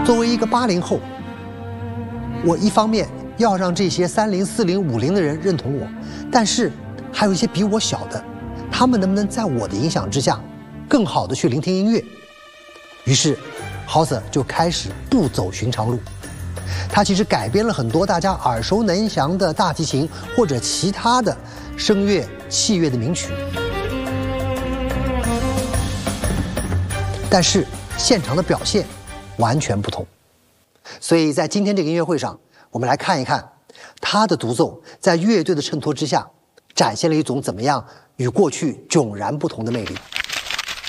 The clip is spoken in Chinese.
作为一个80后，我一方面要让这些30、40、50的人认同我，但是还有一些比我小的，他们能不能在我的影响之下，更好的去聆听音乐？于是，豪瑟就开始不走寻常路。他其实改编了很多大家耳熟能详的大提琴或者其他的声乐、器乐的名曲，但是现场的表现完全不同。所以在今天这个音乐会上，我们来看一看他的独奏在乐队的衬托之下，展现了一种怎么样与过去迥然不同的魅力。